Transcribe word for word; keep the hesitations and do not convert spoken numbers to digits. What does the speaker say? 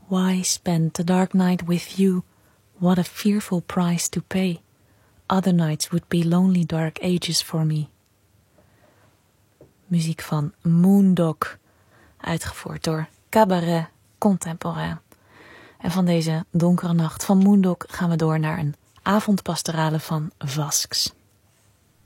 Why spend the dark night with you? What a fearful price to pay. Other nights would be lonely dark ages for me. Muziek van Moondog, uitgevoerd door Cabaret Contemporain. En van deze donkere nacht van Moondog gaan we door naar een avondpastorale van Vasks.